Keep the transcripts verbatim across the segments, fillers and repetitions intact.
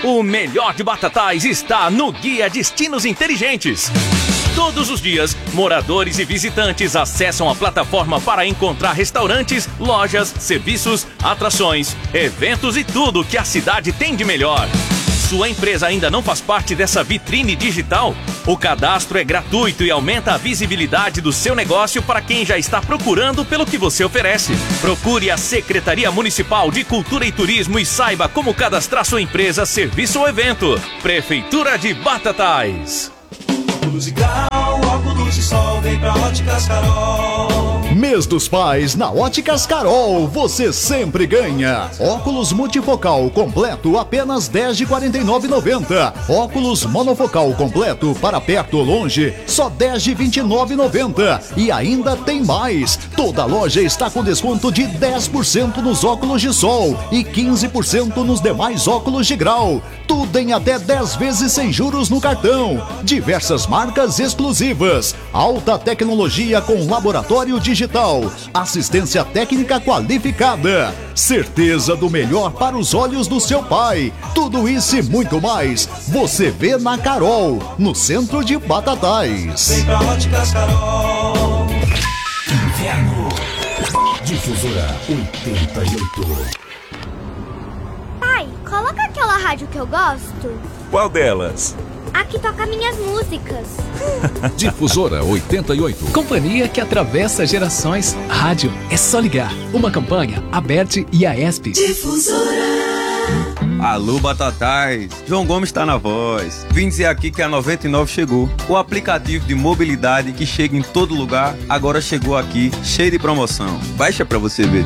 O melhor de Batatais está no Guia Destinos Inteligentes. Todos os dias, moradores e visitantes acessam a plataforma para encontrar restaurantes, lojas, serviços, atrações, eventos e tudo que a cidade tem de melhor. Sua empresa ainda não faz parte dessa vitrine digital? O cadastro é gratuito e aumenta a visibilidade do seu negócio para quem já está procurando pelo que você oferece. Procure a Secretaria Municipal de Cultura e Turismo e saiba como cadastrar sua empresa, serviço ou evento. Prefeitura de Batatais. Óculos e grau, óculos e sol, vem pra Óticas Carol. Mês dos Pais na Óticas Carol, você sempre ganha. Óculos multifocal completo apenas dez de quarenta e nove reais e noventa centavos. Óculos monofocal completo para perto ou longe, só dez de vinte e nove reais e noventa centavos. E ainda tem mais. Toda loja está com desconto de dez por cento nos óculos de sol e quinze por cento nos demais óculos de grau. Tudo em até dez vezes sem juros no cartão. Diversas marcas exclusivas. Alta tecnologia com laboratório digital. Assistência técnica qualificada. Certeza do melhor para os olhos do seu pai. Tudo isso e muito mais você vê na Carol, no centro de Batatais. Vem pra Óticas Carol. Inverno. Difusora oitenta e oito. Pai, coloca aquela rádio que eu gosto. Qual delas? A que toca minhas músicas. Difusora oitenta e oito. Companhia que atravessa gerações. Rádio é só ligar. Uma campanha, Aberte e a ESP. Difusora. Alô, Batatais. João Gomes está na voz. Vim dizer aqui que a noventa e nove chegou. O aplicativo de mobilidade que chega em todo lugar, agora chegou aqui, cheio de promoção. Baixa pra você ver.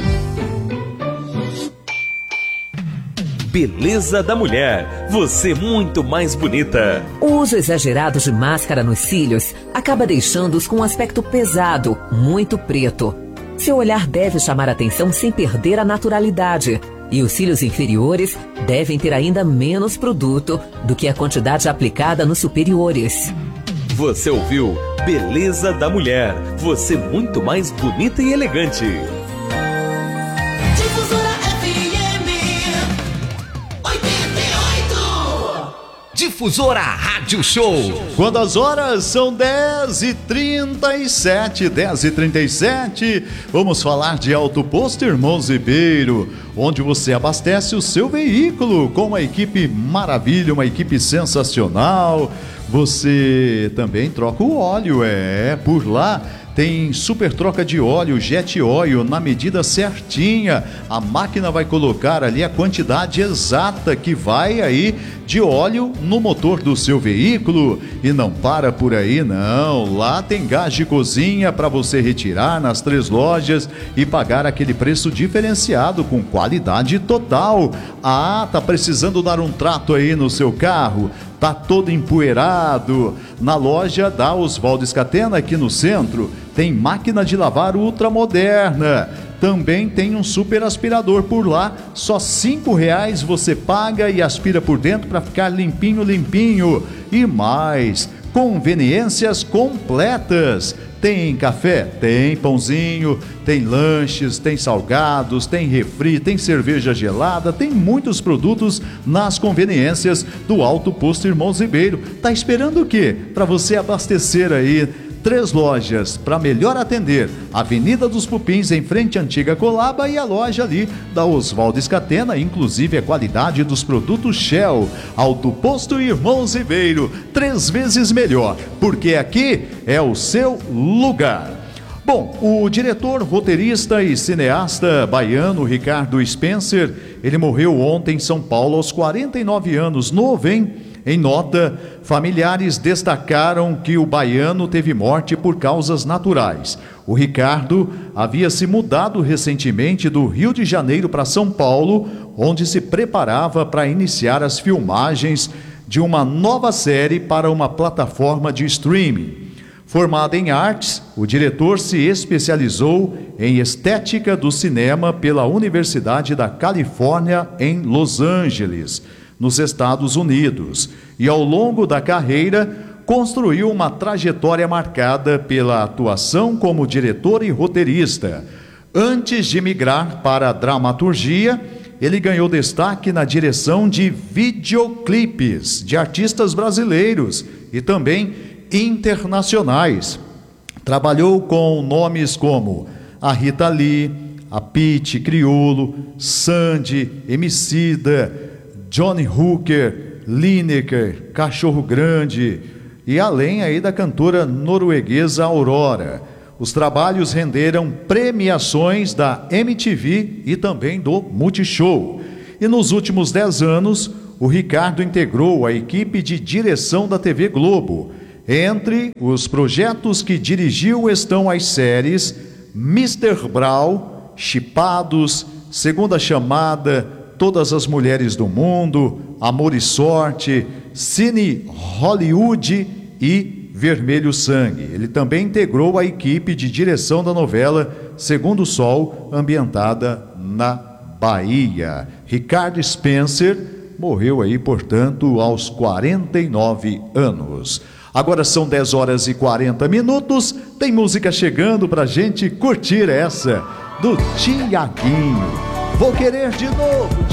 Beleza da mulher, você muito mais bonita. O uso exagerado de máscara nos cílios acaba deixando-os com um aspecto pesado, muito preto. Seu olhar deve chamar atenção sem perder a naturalidade. E os cílios inferiores devem ter ainda menos produto do que a quantidade aplicada nos superiores. Você ouviu Beleza da Mulher, você muito mais bonita e elegante. Difusora Rádio Show. Quando as horas são dez e trinta e sete, dez e trinta e sete, vamos falar de Auto Posto Irmãos Ribeiro, onde você abastece o seu veículo com uma equipe maravilha, uma equipe sensacional. Você também troca o óleo, é, por lá tem super troca de óleo, Jet Oil, na medida certinha. A máquina vai colocar ali a quantidade exata que vai aí de óleo no motor do seu veículo. E não para por aí não, lá tem gás de cozinha para você retirar nas três lojas e pagar aquele preço diferenciado com qualidade total. Ah, tá precisando dar um trato aí no seu carro? Tá todo empoeirado? Na loja da Oswaldo Scatena, aqui no centro, tem máquina de lavar ultramoderna. Também tem um super aspirador por lá, só cinco reais você paga e aspira por dentro para ficar limpinho, limpinho. E mais, conveniências completas. Tem café? Tem pãozinho, tem lanches, tem salgados, tem refri, tem cerveja gelada, tem muitos produtos nas conveniências do Auto Posto Irmãos Ribeiro. Tá esperando o quê? Para você abastecer aí. Três lojas para melhor atender: Avenida dos Pupins, em frente à antiga Colaba, e a loja ali da Oswaldo Scatena, inclusive a qualidade dos produtos Shell. Auto Posto Irmãos Ribeiro, três vezes melhor, porque aqui é o seu lugar. Bom, o diretor, roteirista e cineasta baiano Ricardo Spencer, ele morreu ontem em São Paulo aos quarenta e nove anos, novo, hein? Em nota, familiares destacaram que o baiano teve morte por causas naturais. O Ricardo havia se mudado recentemente do Rio de Janeiro para São Paulo, onde se preparava para iniciar as filmagens de uma nova série para uma plataforma de streaming. Formado em artes, o diretor se especializou em estética do cinema pela Universidade da Califórnia, em Los Angeles, nos Estados Unidos, e ao longo da carreira construiu uma trajetória marcada pela atuação como diretor e roteirista. Antes de migrar para a dramaturgia, ele ganhou destaque na direção de videoclipes de artistas brasileiros e também internacionais. Trabalhou com nomes como a Rita Lee, a Pitty, Criolo, Sandy, Emicida, Johnny Hooker, Lineker, Cachorro Grande e além aí da cantora norueguesa Aurora. Os trabalhos renderam premiações da M T V e também do Multishow. E nos últimos dez anos, o Ricardo integrou a equipe de direção da T V Globo. Entre os projetos que dirigiu estão as séries mister Brau, Chipados, Segunda Chamada, Todas as Mulheres do Mundo, Amor e Sorte, Cine Hollywood e Vermelho Sangue. Ele também integrou a equipe de direção da novela Segundo o Sol, ambientada na Bahia. Ricardo Spencer morreu aí, portanto, aos quarenta e nove anos. Agora são dez horas e quarenta minutos, tem música chegando pra gente curtir essa do Tiaguinho. Vou querer de novo.